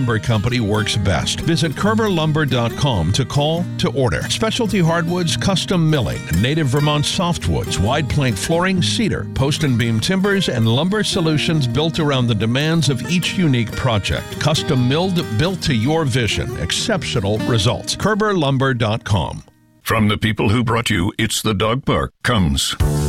Lumber Company works best. Visit KerberLumber.com to call to order. Specialty hardwoods, custom milling, native Vermont softwoods, wide plank flooring, cedar, post and beam timbers, and lumber solutions built around the demands of each unique project. Custom milled, built to your vision. Exceptional results. KerberLumber.com. From the people who brought you It's the Dog Park comes